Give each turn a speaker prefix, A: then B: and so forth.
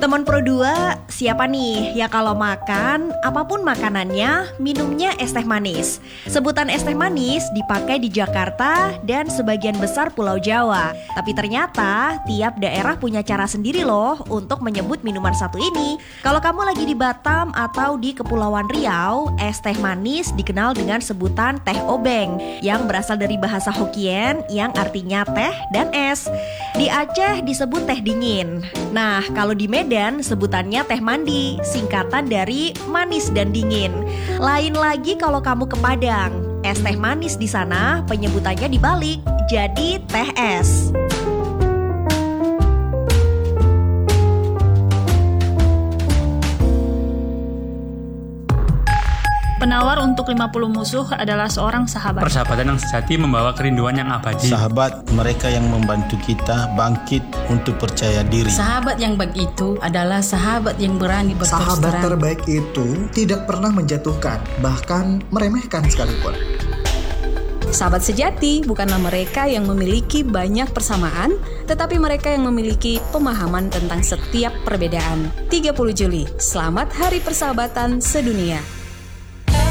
A: Teman Pro 2, siapa nih ya kalau makan, apapun makanannya, minumnya es teh manis? Sebutan es teh manis dipakai di Jakarta dan sebagian besar Pulau Jawa. Tapi ternyata tiap daerah punya cara sendiri loh untuk menyebut minuman satu ini. Kalau kamu lagi di Batam atau di Kepulauan Riau, es teh manis dikenal dengan sebutan teh obeng yang berasal dari bahasa Hokkien yang artinya teh dan es. Di Aceh disebut teh dingin. Nah, kalau di Medan sebutannya teh mandi, singkatan dari manis dan dingin. Lain lagi kalau kamu ke Padang, es teh manis di sana penyebutannya dibalik, jadi teh es.
B: Penawar untuk 50 musuh adalah seorang sahabat.
C: Persahabatan yang sejati membawa kerinduan yang abadi.
D: Sahabat mereka yang membantu kita bangkit untuk percaya diri.
E: Sahabat yang baik itu adalah sahabat yang berani berterus terang.
F: Sahabat terbaik itu tidak pernah menjatuhkan, bahkan meremehkan sekalipun.
G: Sahabat sejati bukanlah mereka yang memiliki banyak persamaan, tetapi mereka yang memiliki pemahaman tentang setiap perbedaan. 30 Juli, selamat Hari Persahabatan Sedunia.